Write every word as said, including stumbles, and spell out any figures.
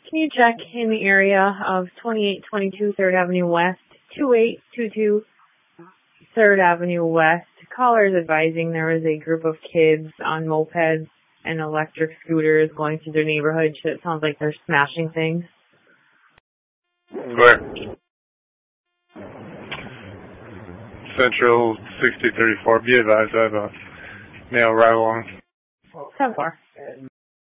Can you check in the area of twenty-eight twenty-two third Avenue West, two eight two two third Avenue West? Callers advising there was a group of kids on mopeds and electric scooters going through their neighborhood. It sounds like they're smashing things. Where? Central sixty thirty-four. Be advised, I have a male arrival on. ten four.